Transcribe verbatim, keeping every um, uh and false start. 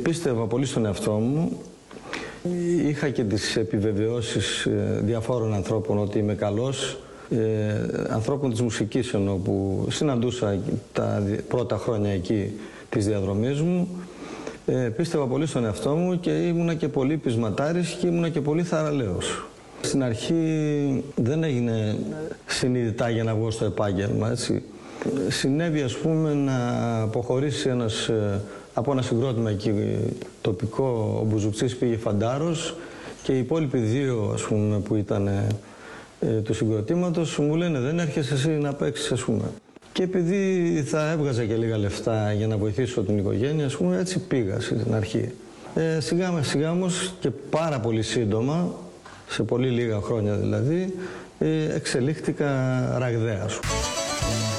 Πίστευα πολύ στον εαυτό μου. Είχα και τις επιβεβαιώσεις διαφόρων ανθρώπων ότι είμαι καλός. Ε, ανθρώπων της μουσικής εννοώ, που συναντούσα τα πρώτα χρόνια εκεί της διαδρομής μου. Ε, πίστευα πολύ στον εαυτό μου και ήμουνα και πολύ πεισματάρης και ήμουνα και πολύ θαραλέος. Στην αρχή δεν έγινε συνειδητά για να βγω στο επάγγελμα, έτσι. Συνέβη, ας πούμε, να αποχωρήσει ένας, από ένα συγκρότημα εκεί τοπικό, ο Μπουζουκτσής πήγε φαντάρος και οι υπόλοιποι δύο, ας πούμε, που ήταν ε, του συγκροτήματος μου λένε δεν έρχεσαι εσύ να παίξεις, ας πούμε. Και επειδή θα έβγαζα και λίγα λεφτά για να βοηθήσω την οικογένεια, ας πούμε, έτσι πήγα στην αρχή. Ε, σιγά με σιγά όμως και πάρα πολύ σύντομα, σε πολύ λίγα χρόνια δηλαδή, ε, εξελίχθηκα ραγδαία.